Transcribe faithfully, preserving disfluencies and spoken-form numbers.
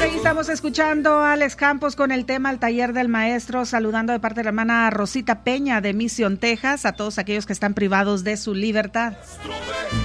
ahí estamos escuchando a Alex Campos con el tema El Taller del Maestro, saludando de parte de la hermana Rosita Peña de Mission, Texas, a todos aquellos que están privados de su libertad.